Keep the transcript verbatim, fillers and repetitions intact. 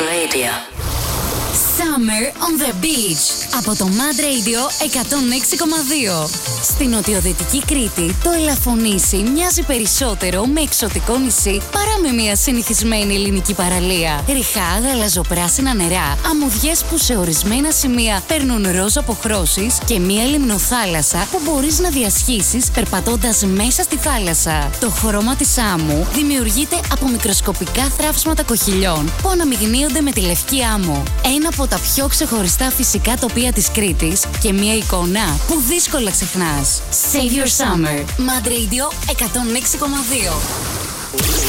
Radio. Summer on the Beach από το Mad Radio εκατόν έξι κόμμα δύο. Στην νοτιοδυτική Κρήτη, το Ελαφωνήσι μοιάζει περισσότερο με εξωτικό νησί παρά με μια συνηθισμένη ελληνική παραλία. Ριχά, γαλαζοπράσινα νερά, αμμουδιές που σε ορισμένα σημεία παίρνουν ροζ αποχρώσεις και μια λιμνοθάλασσα που μπορείς να διασχίσεις περπατώντας μέσα στη θάλασσα. Το χρώμα της άμμου δημιουργείται από μικροσκοπικά θράψματα κοχυλιών που αναμειγνύονται με τη λευκή άμμο. Ένα από τα πιο ξεχωριστά φυσικά τοπία της Κρήτης και μια εικόνα που δύσκολα ξεχνάς. Save your summer. Mad Radio εκατόν έξι κόμμα δύο.